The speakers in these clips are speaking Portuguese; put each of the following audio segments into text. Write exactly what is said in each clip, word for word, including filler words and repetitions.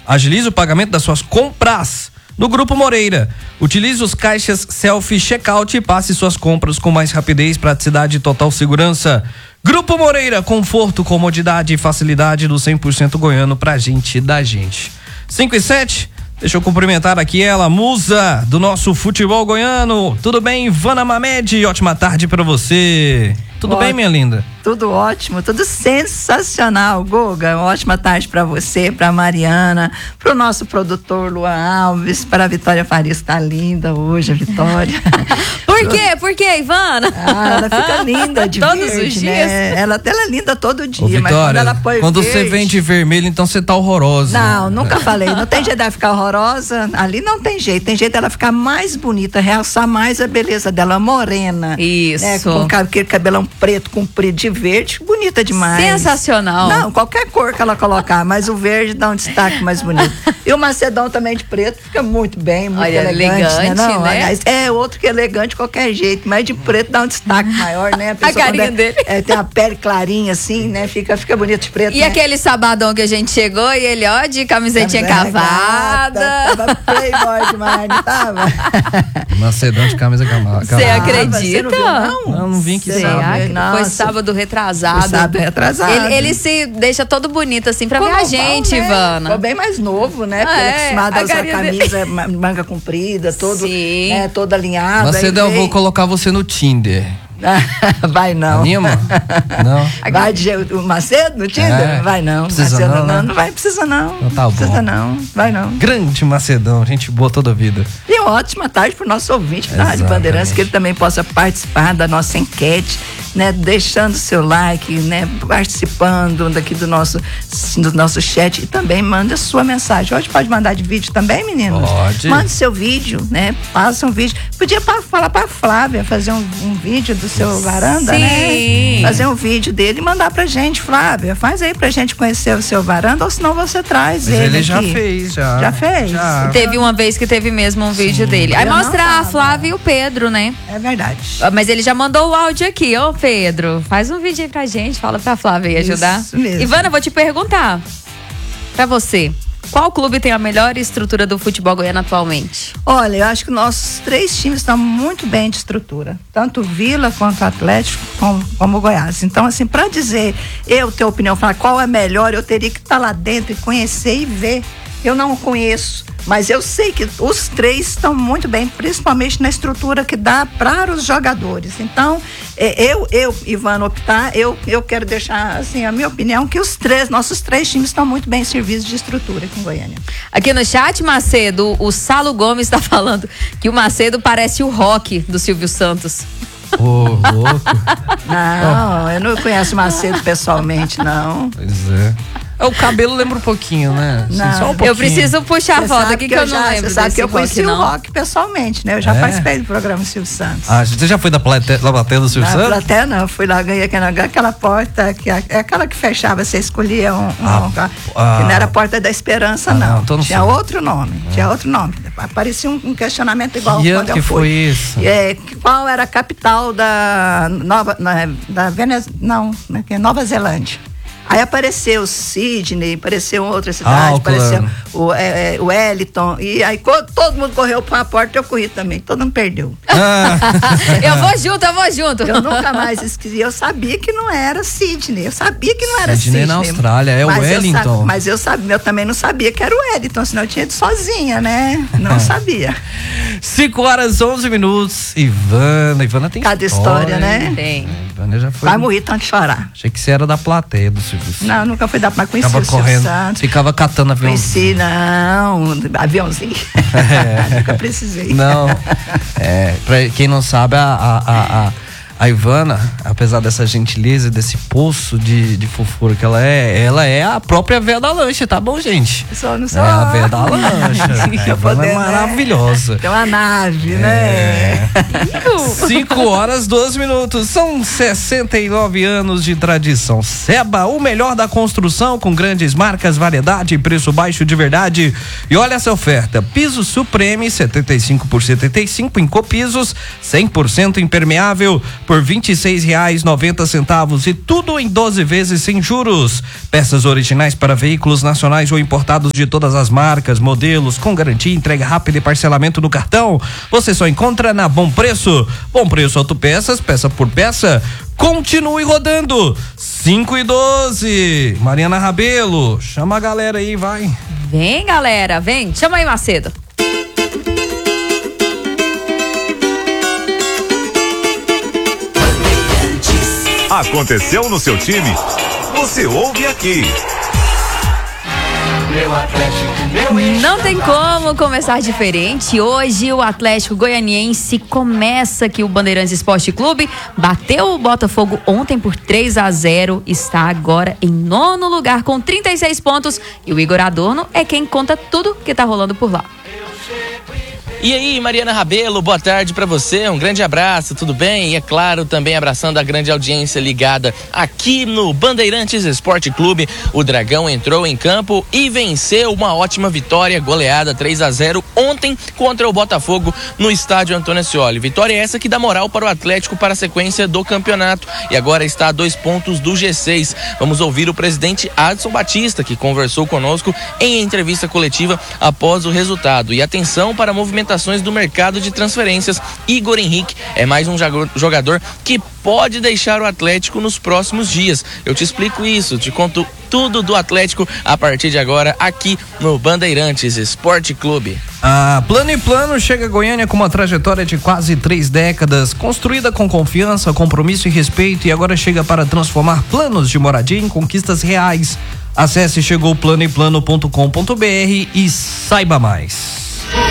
Agilize o pagamento das suas compras no Grupo Moreira. Utilize os caixas selfie-checkout e passe suas compras com mais rapidez, praticidade e total segurança. Grupo Moreira, conforto, comodidade e facilidade do cem por cento goiano pra gente da gente. cinco e sete, deixa eu cumprimentar aqui ela, musa do nosso futebol goiano. Tudo bem, Ivana Mamed? Ótima tarde pra você. Tudo Ótimo. bem, minha linda? Tudo ótimo, tudo sensacional, Guga. Ótima tarde para você, para Mariana, para o nosso produtor Luan Alves, para a Vitória Farias, que tá linda hoje, a Vitória. Por quê? Por quê, Ivana? Ah, ela fica linda de Todos verde, os dias. né? Ela, ela é linda todo dia, Ô, Vitória, mas quando ela põe quando verde... você vem de vermelho, então você tá horrorosa. Não, nunca falei. Não tem jeito dela ficar horrorosa. Ali não tem jeito. Tem jeito dela ficar mais bonita, realçar mais a beleza dela, morena. Isso. Né? Com aquele cabelão preto, comprido de verde, bonita demais. Sensacional. Não, qualquer cor que ela colocar, mas o verde dá um destaque mais bonito. E o macedão também de preto fica muito bem, muito Olha, elegante, elegante, né? Não, né? aliás, é outro que é elegante de qualquer jeito, mas de preto dá um destaque maior, né? A, pessoa, A carinha quando é, dele. é, tem a pele clarinha assim, né? Fica, fica bonito de preto. E né? aquele sabadão que a gente chegou e ele, ó, de camisetinha cavada. Tava playboy demais, não tava? Macedão de camisa cavada. Você acredita? Você não viu, não? Não, não vim aqui Cê sábado. ac- Nossa. Foi sábado retrasado. Foi sábado retrasado. Ele, ele se deixa todo bonito assim pra Ficou ver a novão, gente, né? Ivana. Ficou bem mais novo, né? Porque Ah, ele é é, acostumado a a usar carinha camisa ma- manga comprida, todo, Sim. né, todo alinhado. Macedão, eu aí vou veio- colocar você no Tinder. Vai não. Anima? Não. Vai de o Macedo no Tinder? É. Vai não. Precisa Macedo não, né? não vai, precisa não. Então tá bom. Precisa não, vai não. Grande Macedão, gente boa toda a vida. E uma ótima tarde para o nosso ouvinte da Rádio Exatamente. Bandeirantes, que ele também possa participar da nossa enquete, né? Deixando seu like, né? Participando daqui do nosso, do nosso chat e também manda sua mensagem. Hoje pode mandar de vídeo também, meninos? Pode. Mande seu vídeo, né? Faça um vídeo. Podia pa- falar para Flávia fazer um, um vídeo do seu varanda, Sim. né? Fazer um vídeo dele e mandar pra gente, Flávia. Faz aí pra gente conhecer o seu varanda, ou senão você traz Mas ele ele já aqui. fez, já. Já fez? Já. Teve uma vez que teve mesmo um vídeo dele. Aí Eu não mostra a tava. Flávia e o Pedro, né? É verdade. Ah, Mas ele já mandou o áudio aqui, ô Pedro. Faz um vídeo aí pra gente, fala pra Flávia aí ajudar. Isso mesmo. Ivana, eu vou te perguntar. Pra você, qual clube tem a melhor estrutura do futebol goiano atualmente? Olha, eu acho que nossos três times estão muito bem de estrutura. Tanto o Vila quanto o Atlético, como, como o Goiás. Então, assim, para dizer, eu ter opinião, falar qual é melhor, eu teria que estar lá dentro e conhecer e ver. Eu não conheço, mas eu sei que os três estão muito bem, principalmente na estrutura que dá para os jogadores. Então, eh, eu, eu, Ivana, optar, eu, eu quero deixar, assim, a minha opinião, que os três, nossos três times estão muito bem servidos de estrutura aqui em Goiânia. Aqui no chat, Macedo, o Salo Gomes tá falando que o Macedo parece o Rock do Silvio Santos. Ô, louco. Não, eu não conheço o Macedo pessoalmente, não. Pois é. O cabelo lembra um pouquinho, né? Assim, Não. só um pouquinho. Eu preciso puxar a Você foto sabe aqui que eu, não já- lembro Você sabe desse que eu Rock, conheci não. o Rock pessoalmente, né? Eu já É? participei do programa Silvio Santos. Ah, você já foi da plateia, da plateia do Silvio Na Santos? plateia não, eu fui lá, ganhei aquela, aquela porta, que é aquela que fechava, você escolhia um, um Ah, que ah. não era a Porta da Esperança, Ah, não. não, então não tinha sei. outro nome, tinha outro nome. Parecia um, um questionamento igual Que quando ano eu que fui. foi isso? É, qual era a capital da Nova, na- da Venezuela, não, como é que é? Nova Zelândia. Aí apareceu Sydney, apareceu outra cidade, Auckland. apareceu o, é, é, o Wellington. E aí co- todo mundo correu para a porta, eu corri também. Todo mundo perdeu. Ah, Eu vou junto, eu vou junto. Eu nunca mais esqueci. Eu sabia que não era Sydney. Eu sabia que não era Sydney Sydney. na Austrália, é o Mas eu Wellington. sa- mas eu sabia, eu também não sabia que era o Wellington, senão eu tinha ido sozinha, né? Não sabia. cinco horas, onze minutos. Ivana, Ivana tem Cada história, né? hein? Tem. É, Ivana já foi. Vai morrer tanto chorar. Achei que você era da plateia do Silvio Santos. Não, nunca fui dar, mas conheci Ficava o Silvio correndo, Santos. ficava catando avião. Conheci, não, aviãozinho. É. Nunca precisei. Não, é, pra quem não sabe, a, a, a, a, a Ivana, apesar dessa gentileza, desse poço de, de fofura que ela é, ela é a própria véia da lancha, tá bom, gente? Só não É sou. a véia da lancha. A Fica Ivana podendo, é né? maravilhosa. Tem uma nave, né? É. cinco horas, doze minutos. São sessenta e nove anos de tradição. Seba, o melhor da construção, com grandes marcas, variedade e preço baixo de verdade. E olha essa oferta: piso Supreme, setenta e cinco por setenta e cinco em copisos, cem por cento impermeável, por por vinte e seis reais e noventa centavos e tudo em doze vezes sem juros. Peças originais para veículos nacionais ou importados de todas as marcas, modelos, com garantia, entrega rápida e parcelamento no cartão. Você só encontra na Bom Preço. Bom Preço Autopeças, peça por peça. Continue rodando. cinco e doze. Mariana Rabelo, chama a galera aí, vai. Vem, galera, vem. Chama aí, Macedo. Aconteceu no seu time? Você ouve aqui. Não tem como começar diferente. Hoje o Atlético Goianiense começa que o Bandeirantes Esporte Clube bateu o Botafogo ontem por três a zero, está agora em nono lugar com trinta e seis pontos e o Igor Adorno é quem conta tudo que tá rolando por lá. E aí, Mariana Rabelo, boa tarde pra você, um grande abraço, tudo bem? E é claro, também abraçando a grande audiência ligada aqui no Bandeirantes Esporte Clube. O Dragão entrou em campo e venceu uma ótima vitória, goleada três a zero ontem contra o Botafogo no estádio Antônio Ascioli. Vitória essa que dá moral para o Atlético para a sequência do campeonato e agora está a dois pontos do G seis. Vamos ouvir o presidente Adson Batista, que conversou conosco em entrevista coletiva após o resultado. E atenção para a movimentação do mercado de transferências. Igor Henrique é mais um jogador que pode deixar o Atlético nos próximos dias. Eu te explico isso, te conto tudo do Atlético a partir de agora aqui no Bandeirantes Esporte Clube. A Plano e Plano chega a Goiânia com uma trajetória de quase três décadas, construída com confiança, compromisso e respeito, e agora chega para transformar planos de moradia em conquistas reais. Acesse chegou plano e plano ponto com ponto br e saiba mais.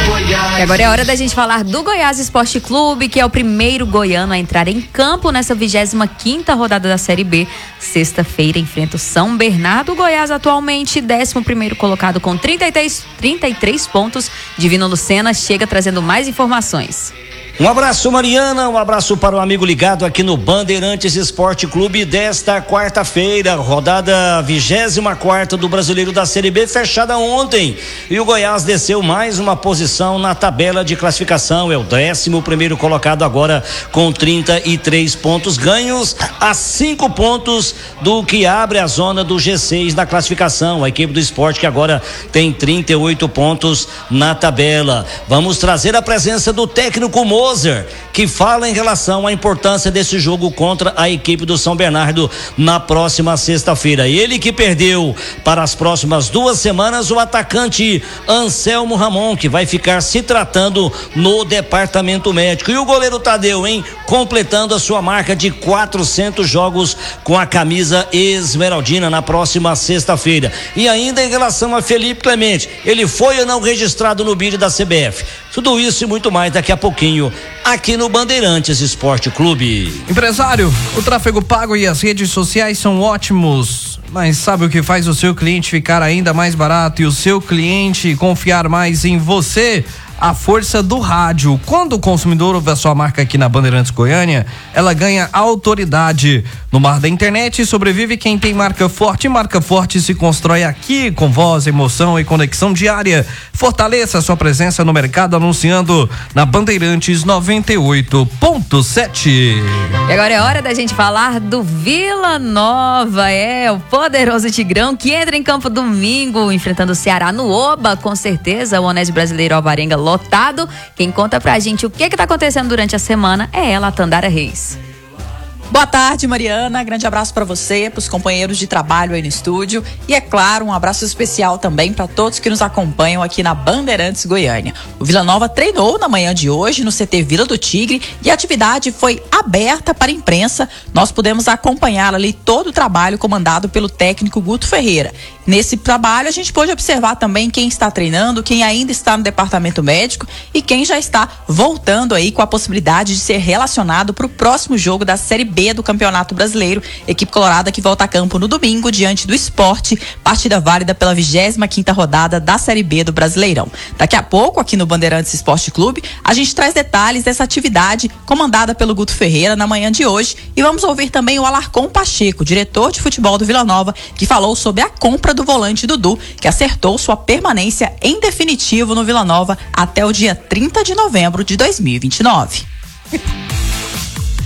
E agora é hora da gente falar do Goiás Esporte Clube, que é o primeiro goiano a entrar em campo nessa vigésima quinta rodada da Série B. Sexta-feira enfrenta o São Bernardo. O Goiás atualmente décimo primeiro colocado com trinta e três, trinta e três pontos. Divino Lucena chega trazendo mais informações. Um abraço, Mariana, um abraço para o amigo ligado aqui no Bandeirantes Esporte Clube desta quarta-feira, rodada vigésima quarta do Brasileiro da Série B, fechada ontem, e o Goiás desceu mais uma posição na tabela de classificação, é o décimo primeiro colocado agora com trinta e três pontos ganhos, a cinco pontos do que abre a zona do G seis na classificação, a equipe do esporte que agora tem trinta e oito pontos na tabela. Vamos trazer a presença do técnico Moza, que fala em relação à importância desse jogo contra a equipe do São Bernardo na próxima sexta-feira. Ele que perdeu para as próximas duas semanas o atacante Anselmo Ramon, que vai ficar se tratando no departamento médico, e o goleiro Tadeu, hein, completando a sua marca de quatrocentos jogos com a camisa esmeraldina na próxima sexta-feira. E ainda em relação a Felipe Clemente, ele foi ou não registrado no B I D da C B F? Tudo isso e muito mais daqui a pouquinho aqui no Bandeirantes Esporte Clube. Empresário, o tráfego pago e as redes sociais são ótimos, mas sabe o que faz o seu cliente ficar ainda mais barato e o seu cliente confiar mais em você? A força do rádio. Quando o consumidor ouve a sua marca aqui na Bandeirantes Goiânia, ela ganha autoridade. No mar da internet sobrevive quem tem marca forte. Marca forte se constrói aqui com voz, emoção e conexão diária. Fortaleça a sua presença no mercado anunciando na Bandeirantes noventa e oito ponto sete. E agora é hora da gente falar do Vila Nova, é o poderoso Tigrão que entra em campo domingo enfrentando o Ceará no Oba, com certeza o Onésio Brasileiro Alvarenga lotado. Quem conta pra gente o que que tá acontecendo durante a semana é ela, a Tandara Reis. Boa tarde, Mariana. Grande abraço para você, para os companheiros de trabalho aí no estúdio e, é claro, um abraço especial também para todos que nos acompanham aqui na Bandeirantes Goiânia. O Vila Nova treinou na manhã de hoje no C T Vila do Tigre e a atividade foi aberta para a imprensa. Nós pudemos acompanhar ali todo o trabalho comandado pelo técnico Guto Ferreira. Nesse trabalho a gente pôde observar também quem está treinando, quem ainda está no departamento médico e quem já está voltando aí com a possibilidade de ser relacionado para o próximo jogo da Série B do Campeonato Brasileiro. Equipe colorada que volta a campo no domingo diante do Sport, partida válida pela vigésima quinta rodada da Série B do Brasileirão. Daqui a pouco, aqui no Bandeirantes Esporte Clube, a gente traz detalhes dessa atividade comandada pelo Guto Ferreira na manhã de hoje e vamos ouvir também o Alarcon Pacheco, diretor de futebol do Vila Nova, que falou sobre a compra do volante Dudu, que acertou sua permanência em definitivo no Vila Nova até o dia trinta de novembro de dois mil e vinte e nove.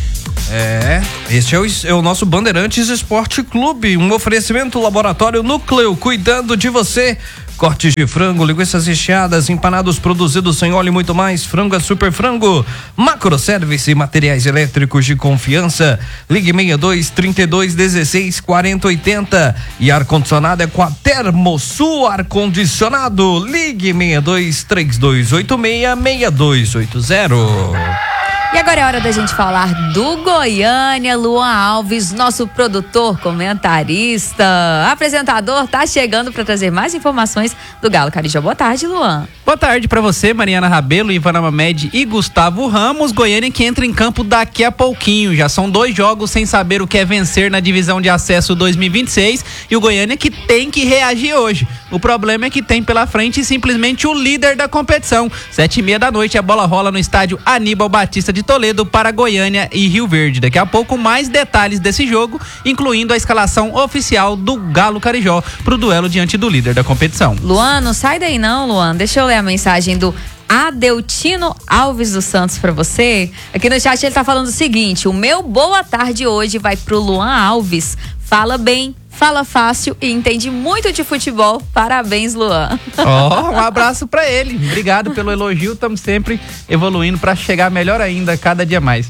É, este é o, é o nosso Bandeirantes Esporte Clube, um oferecimento Laboratório Núcleo, cuidando de você. Cortes de frango, linguiças recheadas, empanados produzidos sem óleo e muito mais. Frango é Super Frango. Macro Service, materiais elétricos de confiança. Ligue sessenta e dois, trinta e dois, dezesseis, quarenta, oitenta. E ar-condicionado é com a Termosul Ar-Condicionado. Ligue sessenta e dois, trinta e dois, oitenta e seis, sessenta e dois oitenta. E agora é hora da gente falar do Goiânia. Luan Alves, nosso produtor, comentarista, apresentador, tá chegando para trazer mais informações do Galo Carijó. Boa tarde, Luan. Boa tarde para você, Mariana Rabelo, Ivana Mamed e Gustavo Ramos. Goiânia que entra em campo daqui a pouquinho. Já são dois jogos sem saber o que é vencer na divisão de acesso dois mil e vinte e seis e o Goiânia que tem que reagir hoje. O problema é que tem pela frente simplesmente o líder da competição. Sete e meia da noite a bola rola no estádio Aníbal Batista de Toledo para Goiânia e Rio Verde. Daqui a pouco mais detalhes desse jogo, incluindo a escalação oficial do Galo Carijó pro duelo diante do líder da competição. Luan, não sai daí não, Luan. Deixa eu ler a mensagem do Adeltino Alves dos Santos pra você. Aqui no chat ele tá falando o seguinte: o meu boa tarde hoje vai pro Luan Alves. Fala bem, fala fácil e entende muito de futebol. Parabéns, Luan. Ó, oh, um abraço pra ele. Obrigado pelo elogio. Estamos sempre evoluindo pra chegar melhor ainda, cada dia mais.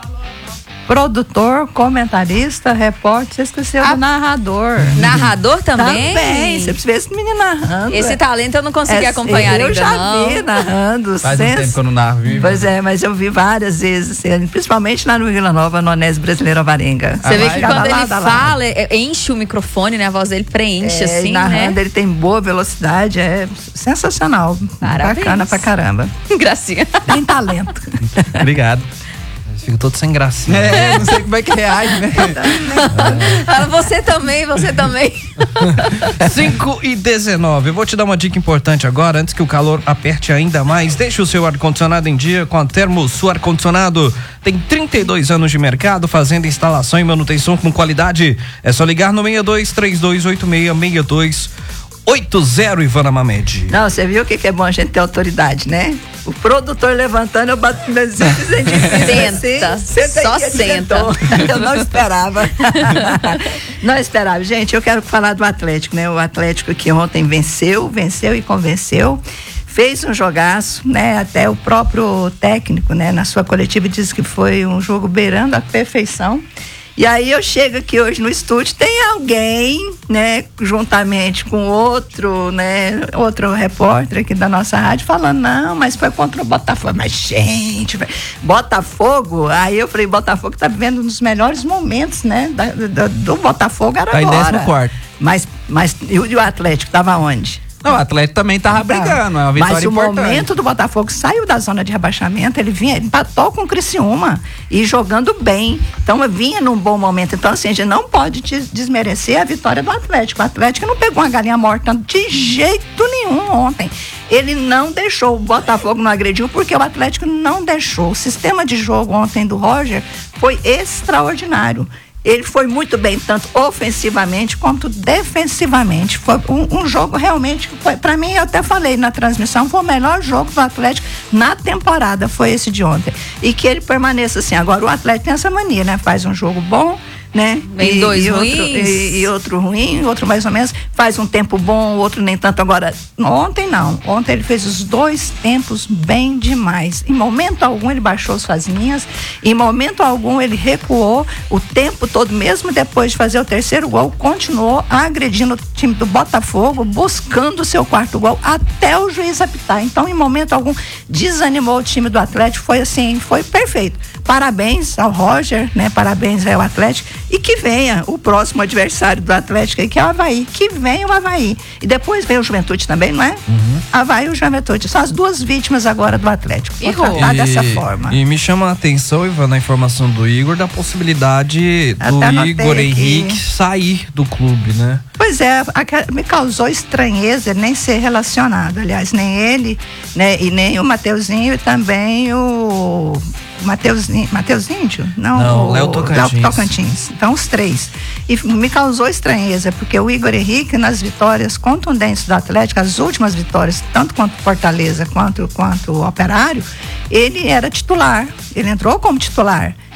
Produtor, comentarista, repórter, você esqueceu Ah, do narrador. Narrador também? Também, você precisa ver esse menino narrando. Esse talento eu não consegui É, acompanhar eu ainda, já não. vi narrando. Faz um sens- tempo que eu não narro, viu? Pois é, mas eu vi várias vezes, assim, principalmente lá no Vila Nova, no Onésio Brasileiro Alvarenga. Você vê que Ficava quando ele lá, lá, lá. fala, é- enche o microfone, né? A voz dele preenche, É, assim, narrando, né? ele tem boa velocidade, é sensacional. Parabéns. Bacana pra caramba. Gracinha. Tem talento. Obrigado. Fico todo sem gracinha. É, não sei como é que reage, né? Fala, você também, você também. cinco e dezenove. Eu vou te dar uma dica importante agora, antes que o calor aperte ainda mais. Deixe o seu ar-condicionado em dia com a Termosul Ar-Condicionado. Tem trinta e dois anos de mercado, fazendo instalação e manutenção com qualidade. É só ligar no sessenta e dois, trinta e dois oitenta e seis, sessenta e dois oitenta, Ivana Mamed. Não, você viu o que que é bom a gente ter autoridade, né? O produtor levantando, eu bato meus Senta, só senta. Eu não esperava. Não esperava. Gente, eu quero falar do Atlético, né? O Atlético que ontem venceu, venceu e convenceu. Fez um jogaço, né? Até o próprio técnico, né? Na sua coletiva disse que foi um jogo beirando a perfeição. E aí eu chego aqui hoje no estúdio, tem alguém, né, juntamente com outro, né, outro repórter aqui da nossa rádio falando, não, mas foi contra o Botafogo. Mas, gente, Botafogo, aí eu falei, Botafogo tá vivendo um dos melhores momentos, né, da, da, do Botafogo era Tá em agora. décimo quarto. Mas, mas e o, e o Atlético tava onde? Não, o Atlético também tava brigando, é uma vitória Mas o importante. momento do Botafogo saiu da zona de rebaixamento, ele vinha, ele empatou com o Criciúma e jogando bem. Então vinha num bom momento. Então, assim, a gente não pode des- desmerecer a vitória do Atlético. O Atlético não pegou uma galinha morta de jeito nenhum ontem. Ele não deixou, o Botafogo não agrediu, porque o Atlético não deixou. O sistema de jogo ontem do Roger foi extraordinário. Ele foi muito bem, tanto ofensivamente quanto defensivamente. Foi um, um jogo realmente, para mim, eu até falei na transmissão, foi o melhor jogo do Atlético na temporada, foi esse de ontem. E que ele permaneça assim. Agora, o Atlético tem essa mania, né? Faz um jogo bom, né? Vem E- dois e outro, ruins. e, e outro ruim, outro mais ou menos. Faz um tempo bom, outro nem tanto. Agora, ontem não. Ontem ele fez os dois tempos bem demais. Em momento algum ele baixou suas linhas. Em momento algum ele recuou o tempo todo, mesmo depois de fazer o terceiro gol, continuou agredindo o time do Botafogo, buscando o seu quarto gol até o juiz apitar. Então, em momento algum, desanimou o time do Atlético. Foi assim, foi perfeito. Parabéns ao Roger, né? Parabéns ao Atlético. E que venha o próximo adversário do Atlético aí, que é o Avaí. Que venha o Avaí. E depois vem o Juventude também, não é? Uhum. Avaí e o Juventude. São as duas vítimas agora do Atlético. Vou tratar dessa forma. E me chama a atenção, Ivan, a informação do Igor, da possibilidade do Até anotei Igor aqui. Henrique sair do clube, né? Pois é, a- me causou estranheza nem ser relacionado. Aliás, nem ele, né? E nem o Mateuzinho e também o Mateus, Mateus Índio? Não, Não, o Léo Tocantins. Léo Tocantins. Então, os três. E me causou estranheza, porque o Igor Henrique, nas vitórias contundentes do Atlético, as últimas vitórias, tanto quanto Fortaleza quanto, quanto o Operário, ele era titular. Ele entrou como titular.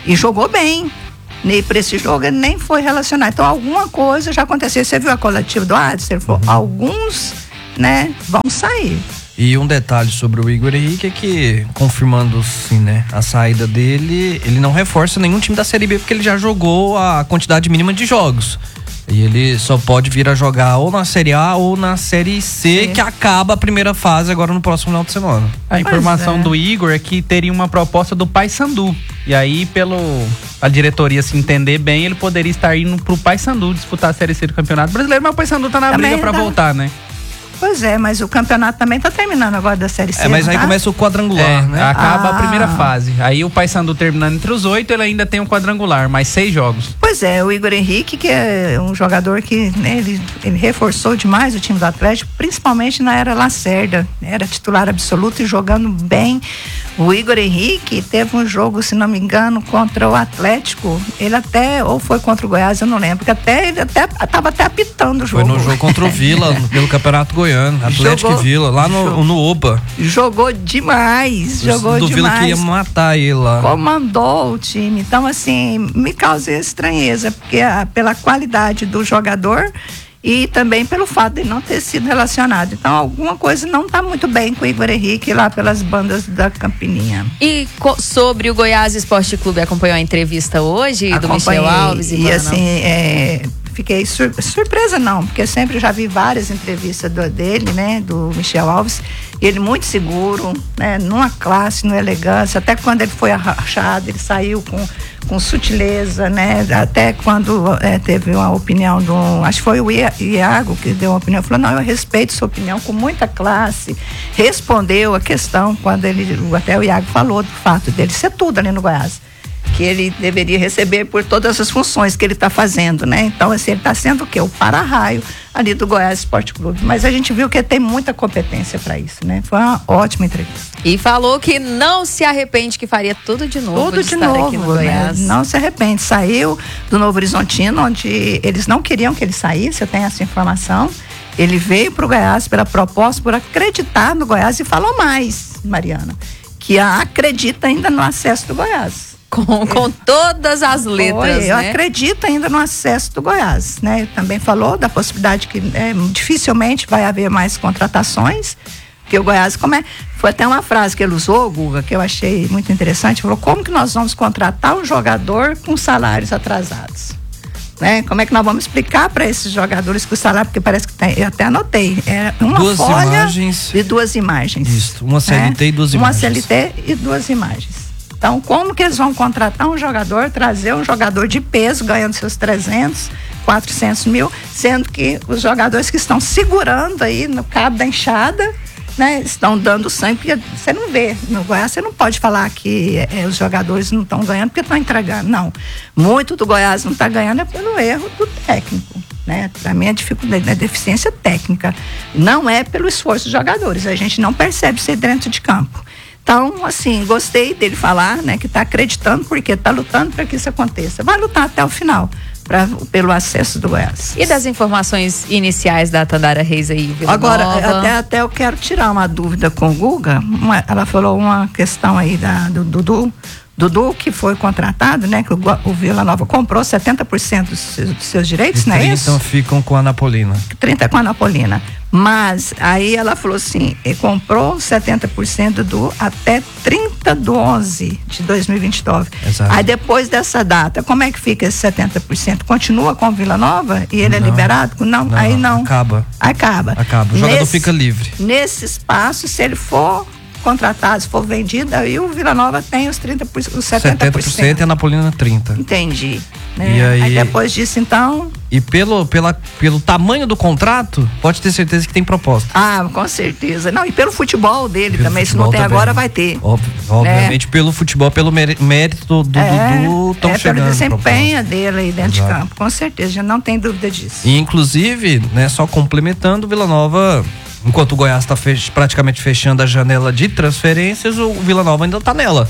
E jogou bem. E para esse jogo ele nem foi relacionado. Então alguma coisa já aconteceu. Você viu a coletiva do Adson? Ele falou, uhum. alguns, né, vão sair. E um detalhe sobre o Igor Henrique é que, confirmando sim, né, a saída dele, ele não reforça nenhum time da Série B porque ele já jogou a quantidade mínima de jogos. E ele só pode vir a jogar ou na Série A ou na Série C, Sim. que acaba a primeira fase agora no próximo final de semana. A informação é. do Igor é que teria uma proposta do Paysandu. E aí, pelo a diretoria se entender bem, ele poderia estar indo pro Paysandu disputar a Série C do Campeonato Brasileiro, mas o Paysandu tá na Também briga pra tá... voltar, né? Pois é, mas o campeonato também tá terminando agora da Série C. É, mas aí tá? começa o quadrangular, é, né? Acaba ah. a primeira fase. Aí o Paysandu terminando entre os oito, ele ainda tem um quadrangular, mais seis jogos. Pois é, o Igor Henrique, que é um jogador que, né, ele, ele reforçou demais o time do Atlético, principalmente na era Lacerda. Era titular absoluto e jogando bem. O Igor Henrique teve um jogo, se não me engano, contra o Atlético. Ele até, ou foi contra o Goiás, eu não lembro, porque até ele até estava até apitando o jogo. Foi no jogo contra o Vila, pelo Campeonato Goiano, Atlético jogou, e Vila, lá no, jogou, no Oba. Jogou demais, jogou do demais. Do Vila que ia matar ele lá. Comandou o time. Então, assim, me causa estranheza, porque a, pela qualidade do jogador e também pelo fato de não ter sido relacionado. Então, alguma coisa não está muito bem com o Igor Henrique lá pelas bandas da Campininha. E co- sobre o Goiás Esporte Clube, acompanhou a entrevista hoje do Acompanhei, Michel Alves? E, e assim, é, fiquei sur- surpresa não, porque sempre já vi várias entrevistas do, dele, né, do Michel Alves, e ele muito seguro, né, numa classe, numa elegância, até quando ele foi arrachado, ele saiu com com sutileza, né? Até quando é, teve uma opinião do, acho que foi o Iago que deu uma opinião, falou, não, eu respeito sua opinião com muita classe, respondeu a questão quando ele, até o Iago falou do fato dele ser tudo ali no Goiás, que ele deveria receber por todas as funções que ele está fazendo, né? Então, assim, ele está sendo o quê? O para-raio ali do Goiás Esporte Clube. Mas a gente viu que ele tem muita competência para isso, né? Foi uma ótima entrevista. E falou que não se arrepende, que faria tudo de novo. Tudo de, de estar novo, aqui no né? Goiás. Não se arrepende. Saiu do Novo Horizontino, onde eles não queriam que ele saísse, eu tenho essa informação. Ele veio para o Goiás pela proposta, por acreditar no Goiás, e falou mais, Mariana, que acredita ainda no acesso do Goiás. Com, com todas as letras, Foi, eu né? acredito ainda no acesso do Goiás, né? Também falou da possibilidade que é, dificilmente vai haver mais contratações, porque o Goiás, como é, foi até uma frase que ele usou, Guga, que eu achei muito interessante, falou, como que nós vamos contratar um jogador com salários atrasados? Né? Como é que nós vamos explicar para esses jogadores que o salário, porque parece que tem, eu até anotei, é uma duas folha imagens, de duas imagens. Isso, uma C L T né? e duas uma imagens. Uma C L T e duas imagens. Então, como que eles vão contratar um jogador, trazer um jogador de peso, ganhando seus trezentos, quatrocentos mil, sendo que os jogadores que estão segurando aí no cabo da enxada, né, estão dando sangue, porque você não vê, no Goiás você não pode falar que é, os jogadores não estão ganhando porque estão entregando, não. Muito do Goiás não está ganhando é pelo erro do técnico, né? Para mim a dificuldade, a deficiência técnica, não é pelo esforço dos jogadores, a gente não percebe isso dentro de campo. Então, assim, gostei dele falar, né, que está acreditando, porque está lutando para que isso aconteça. Vai lutar até o final, pra, pelo acesso do Goiás. E das informações iniciais da Tandara Reis aí, Vila Agora, Nova? até, até eu quero tirar uma dúvida com o Guga. Uma, ela falou uma questão aí da, do Dudu. Dudu, que foi contratado, né? Que o, o Vila Nova comprou setenta por cento dos seus, dos seus direitos, não é isso? Então ficam com a Anapolina. trinta com a Anapolina. Mas aí ela falou assim, ele comprou setenta por cento do até trinta de onze de dois mil e vinte e nove. Exato. Aí depois dessa data, como é que fica esse setenta por cento? Continua com o Vila Nova e ele não, é liberado? Não, não, aí não. Acaba. Acaba. Acaba. O jogador nesse, fica livre. Nesse espaço, se ele for contratado, se for vendido, aí o Vila Nova tem os trinta por cento, os setenta por cento. setenta por cento e a Anapolina trinta por cento. Entendi. Né? E aí, aí depois disso, então... E pelo, pela, pelo tamanho do contrato, pode ter certeza que tem proposta. Ah, com certeza. Não, e pelo futebol dele pelo também, futebol se não tem também. agora, vai ter. Óbvio, obviamente, né? Pelo futebol, pelo mérito do é, Dudu, estão é, chegando. Pelo desempenho dele aí dentro Exato. de campo, com certeza, já não tem dúvida disso. E inclusive, né, só complementando, o Vila Nova, enquanto o Goiás está fech- praticamente fechando a janela de transferências, o Vila Nova ainda está nela.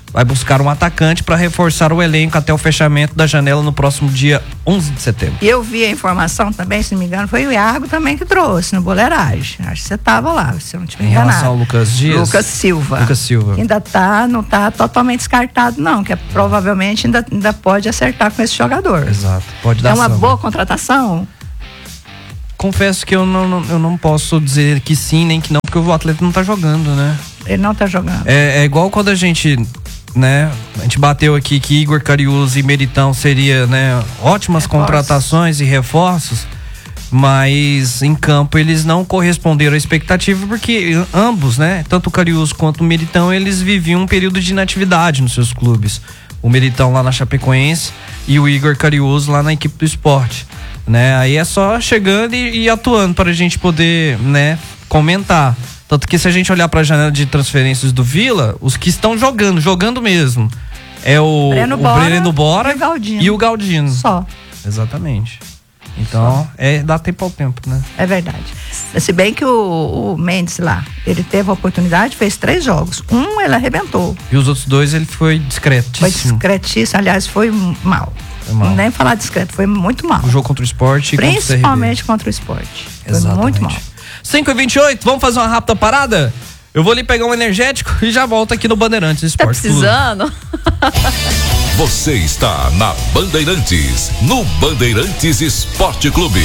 vai buscar um atacante para reforçar o elenco até o fechamento da janela no próximo dia onze de setembro. E eu vi a informação também, se não me engano, foi o Iago também que trouxe no Boleiragem. Acho que você estava lá, se eu não tiver Em enganado. relação ao Lucas Dias? Lucas Silva. Lucas Silva. Que ainda tá, não tá totalmente descartado não, que é, provavelmente ainda, ainda pode acertar com esse jogador. Exato, pode dar É uma samba. boa contratação? Confesso que eu não, não, eu não posso dizer que sim, nem que não, porque o atleta não tá jogando, né? Ele não tá jogando. É, é igual quando a gente, né, a gente bateu aqui que Igor Cariús e Meritão seria, né, ótimas Reforços. contratações e reforços, mas em campo eles não corresponderam à expectativa porque ambos, né, tanto o Cariús quanto o Meritão, eles viviam um período de inatividade nos seus clubes. O Meritão lá na Chapecoense e o Igor Cariús lá na equipe do Sport, né? Aí é só chegando e, e atuando para a gente poder, né, comentar. Tanto que se a gente olhar para a janela de transferências do Vila, os que estão jogando, jogando mesmo, é o Breno o Bora Breno Bora e o Galdino. e o Galdino. Só. Exatamente. Então, é dá tempo ao tempo, né? É verdade. Se bem que o, o Mendes lá, ele teve a oportunidade, fez três jogos. Um ele arrebentou. E os outros dois ele foi discretíssimo. Foi discretíssimo, aliás, foi mal. Foi mal. Não nem falar discreto, foi muito mal. O jogo contra o Sport e contra o C R B. Principalmente contra o Sport. Foi Exatamente. muito mal. cinco e vinte e oito, vamos fazer uma rápida parada? Eu vou ali pegar um energético e já volto aqui no Bandeirantes Tá Esporte Clube. precisando? Você está na Bandeirantes, no Bandeirantes Esporte Clube.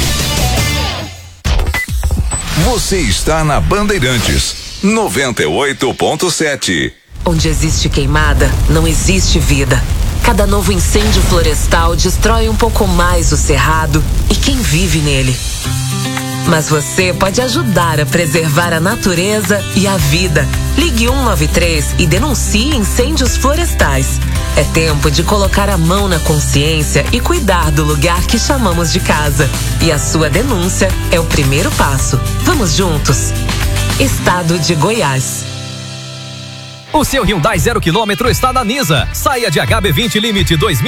Você está na Bandeirantes, noventa e oito ponto sete. Onde existe queimada, não existe vida. Cada novo incêndio florestal destrói um pouco mais o cerrado e quem vive nele. Mas você pode ajudar a preservar a natureza e a vida. Ligue um nove três e denuncie incêndios florestais. É tempo de colocar a mão na consciência e cuidar do lugar que chamamos de casa. E a sua denúncia é o primeiro passo. Vamos juntos. Estado de Goiás. O seu Hyundai zero quilômetro está na Nisa. Saia de H B vinte Limite dois mil